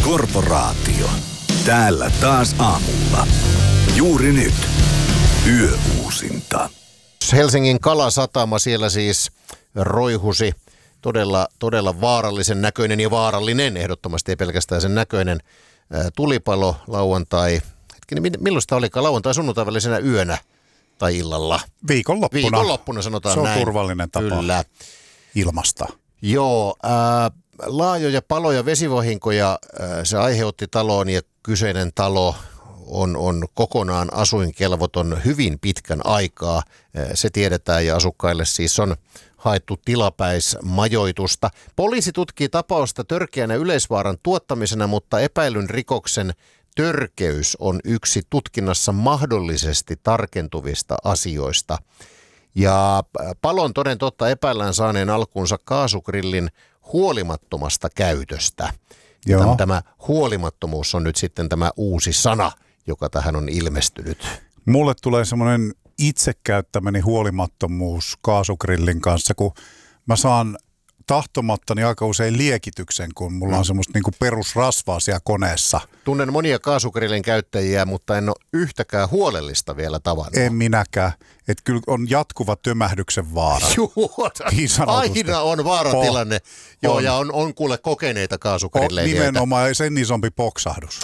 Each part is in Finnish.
Korporaatio. Täällä taas aamulla. Juuri nyt. Yöuusinta. Helsingin Kalasatama, siellä siis roihusi todella vaarallisen näköinen ja vaarallinen, ehdottomasti ei pelkästään sen näköinen tulipalo lauantai. Milloin sitä olikaan? Lauantai sunnuntai välisenä yönä tai illalla? Viikonloppuna sanotaan näin. Se on turvallinen tapa Kyllä. ilmasta. Joo, laajoja paloja, vesivahinkoja se aiheutti taloon ja kyseinen talo on kokonaan asuinkelvoton hyvin pitkän aikaa. Se tiedetään ja asukkaille siis on haettu tilapäismajoitusta. Poliisi tutkii tapausta törkeänä yleisvaaran tuottamisena, mutta epäilyn rikoksen törkeys on yksi tutkinnassa mahdollisesti tarkentuvista asioista. Ja palon toden totta epäillään saaneen alkuunsa kaasugrillin huolimattomasta käytöstä. Tämä huolimattomuus on nyt sitten tämä uusi sana, joka tähän on ilmestynyt. Mulle tulee semmoinen itse käyttämäni huolimattomuus kaasugrillin kanssa, kun mä saan tahtomattani aika usein liekityksen, kun mulla on semmoista niinku perusrasvaa siellä koneessa. Tunnen monia kaasugrillin käyttäjiä, mutta en ole yhtäkään huolellista vielä tavannut. En minäkään. Että kyllä on jatkuva tömähdyksen vaara. Aina on vaaratilanne. Joo, ja on kuule kokeneita kaasugrillejä. Nimenomaan sen isompi poksahdus.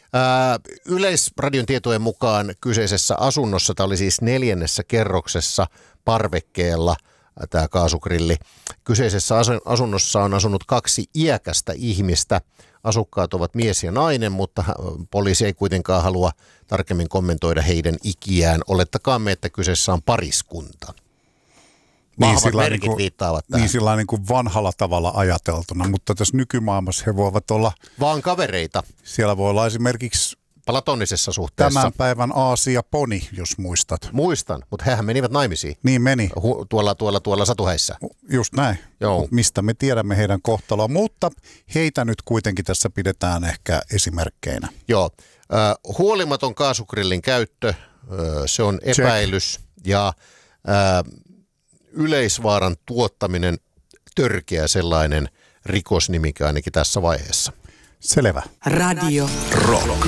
Yleisradion tietojen mukaan kyseisessä asunnossa, tämä oli siis 4. kerroksessa parvekkeella tämä kaasugrilli. Kyseisessä asunnossa on asunut 2 iäkästä ihmistä. Asukkaat ovat mies ja nainen, mutta poliisi ei kuitenkaan halua tarkemmin kommentoida heidän ikiään. Olettakaamme, että kyseessä on pariskunta. Vahvat merkit viittaavat tähän. Niin sillä niin kuin vanhalla tavalla ajateltuna, mutta tässä nykymaailmassa he voivat olla vaan kavereita. Siellä voi olla esimerkiksi platonisessa suhteessa. Tämän päivän Aasia Poni, jos muistat. Muistan, mutta hehän menivät naimisiin. Niin meni. Tuolla Satuhäissä. Just näin. Joo. Mistä me tiedämme heidän kohtaloa, mutta heitä nyt kuitenkin tässä pidetään ehkä esimerkkeinä. Joo. Huolimaton kaasugrillin käyttö, se on epäilys. Check. Ja yleisvaaran tuottaminen, törkeä sellainen rikosnimike ainakin tässä vaiheessa. Selvä. Radio Rock.